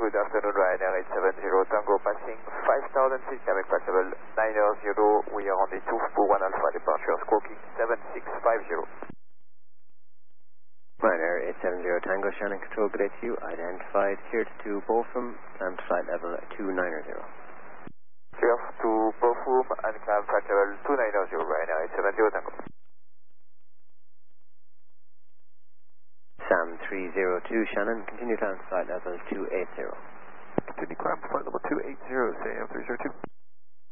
Good afternoon, Ryanair 870 Tango passing 5,000 feet, Quebec passable 900. We are on the 241 Alpha departure, squawking 7650. Ryanair 870 Tango, Shannon Control, good day to you. Identified here to Bochum, climb to flight level 290. Clear to Bochum and climb flight level 290, Ryanair 870 Tango. Sam 302 Shannon, continue climb to flight level 280. Continue climb to flight level 280, say AM 302.